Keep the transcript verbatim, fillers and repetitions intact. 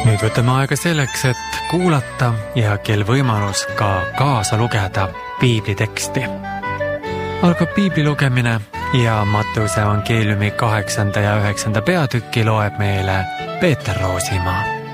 nüüd võtame aega selleks, et kuulata ja kel võimalus ka kaasa lugeda piibliteksti. Algab piibli lugemine ja Matteuse evangeeliumi kaheksanda ja üheksanda peatükki loeb meile Peeter Roosimaa.